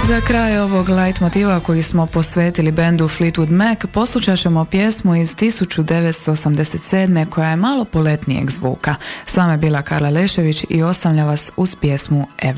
Za kraj ovog light motiva koji smo posvetili bendu Fleetwood Mac poslušat ćemo pjesmu iz 1987. koja je malo poletnijeg zvuka. S vama je bila Karla Lešević i ostavljam vas uz pjesmu